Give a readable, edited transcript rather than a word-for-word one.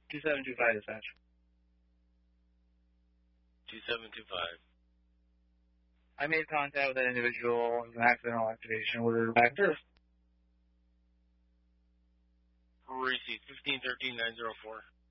2725 dispatch. 2725. I made contact with that individual in an accidental activation. We're back to Receipt 1513-904.